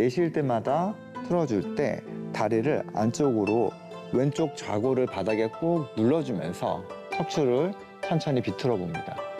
내쉴 때마다 틀어줄 때 다리를 안쪽으로 왼쪽 좌골을 바닥에 꾹 눌러주면서 척추를 천천히 비틀어 봅니다.